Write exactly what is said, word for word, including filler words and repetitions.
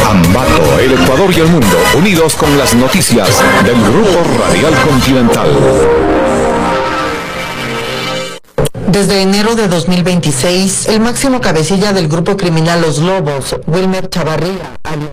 Ambato, el Ecuador y el mundo, unidos con las noticias del Grupo Radial Continental. Desde enero de dos mil veintiséis, el máximo cabecilla del grupo criminal Los Lobos, Wilmer Chavarría,